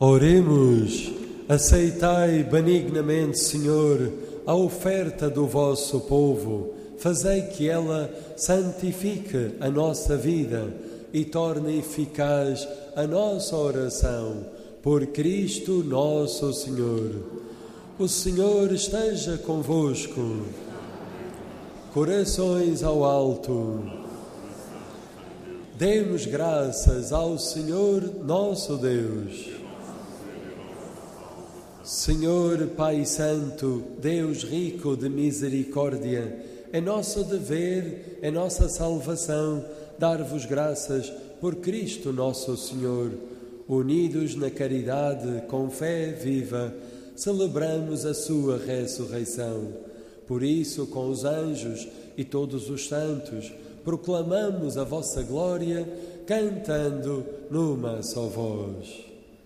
Oremos. Aceitai benignamente, Senhor, a oferta do vosso povo. Fazei que ela santifique a nossa vida e torne eficaz a nossa oração. Por Cristo nosso Senhor. O Senhor esteja convosco. Corações ao alto. Demos graças ao Senhor nosso Deus. Senhor Pai Santo, Deus rico de misericórdia, é nosso dever, é nossa salvação, dar-vos graças por Cristo nosso Senhor. Unidos na caridade, com fé viva, celebramos a sua ressurreição. Por isso, com os anjos e todos os santos, proclamamos a vossa glória, cantando numa só voz.